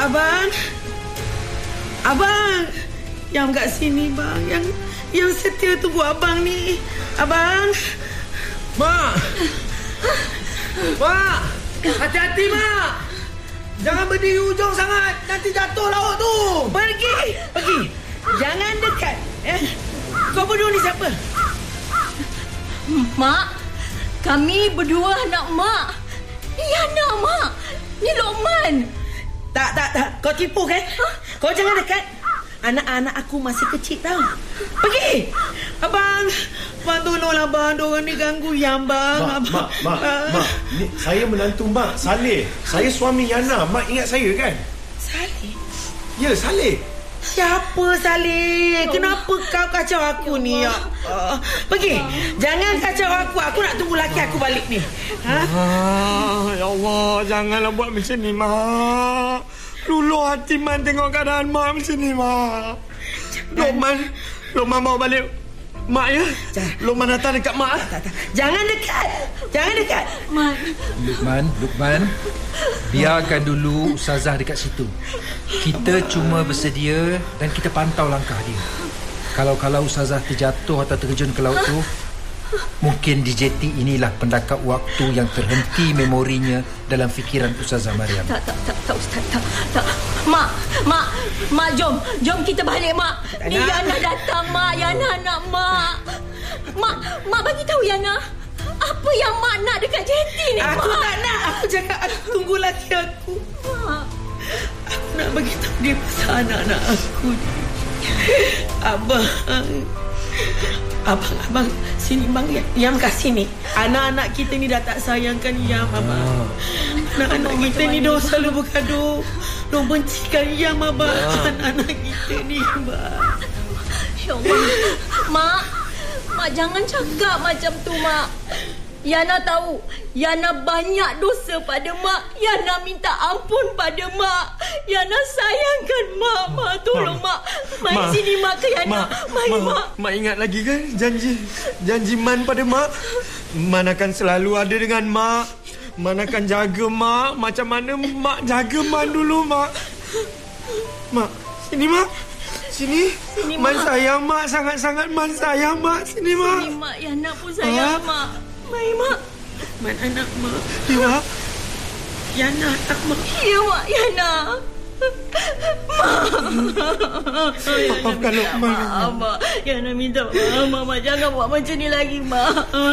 Abang. Yang kat sini bang. Yang setia tunggu abang ni. Abang. Mak. Mak. Hati-hati mak. Jangan berdiri ujung sangat. Nanti jatuh laut tu. Pergi. Jangan dekat. Kau berdua ni siapa? Mak, kami berdua anak mak. Yana mak. Ni Lokman. Tak. Kau tipu kan? Kau jangan dekat. Anak-anak aku masih kecil tau. Pergi. Abang tolonglah bang. Diorang ni ganggu Yang bang. Mak. Ni saya menantu mak, Saleh. Saya suami Yana. Mak ingat saya kan? Saleh? Ya, Saleh. Siapa Saleh? Kenapa kau kacau aku ni? Pergi. Jangan kacau aku. Aku nak tunggu laki aku balik ni. Ya Allah, janganlah buat macam ni, mak. Luluh hati Man tengok keadaan mak macam ni, mak. Lokman bawa balik mak ya. Lokman datang dekat mak. Tak. Jangan dekat. Mak. Lukman, biarkan dulu Ustazah dekat situ. Kita cuma bersedia dan kita pantau langkah dia. Kalau Ustazah terjatuh atau terjun ke laut tu, mungkin di jeti inilah pendakap waktu yang terhenti memorinya dalam fikiran Ustazah Mariam. Tak Ustaz, tak. Mak, jom kita balik mak. Ni Yana datang mak, Yana anak mak. Mak bagi tahu Yana, apa yang mak nak dekat jeti ni? Aku mak tak nak. Aku cakap aku tunggu laki aku. Mak. Aku nak bagi tahu dia pasal anak-anak aku ni. Abang sini bang. Yang kat sini. Anak-anak kita ni dah tak sayangkan Yang abang. Anak-anak kita ni dah selalu bergaduh. Dah bencikan Yang abang. Anak-anak kita ni abang. Ya Allah. Mak jangan cakap macam tu mak. Yana tahu Yana banyak dosa pada mak. Yana minta ampun pada mak. Yana sayangkan mak. Mak tolong mak. Mari sini mak ke Yana. Mari mak. Mak ingat lagi kan janji Man pada mak? Man akan selalu ada dengan mak. Man akan jaga mak macam mana mak jaga Man dulu, mak. Mak, sini mak. Sini Man mak. sayang mak sangat-sangat. Man sayang mak. Sini mak. Sini mak. Yana pun sayang mak. Mari mak. Man anak mak. Ya mak. Yana anak mak. Ya mak. Yana. Maafkan Lokman. Mak. Yana minta maaf. Mak jangan buat macam ni lagi mak.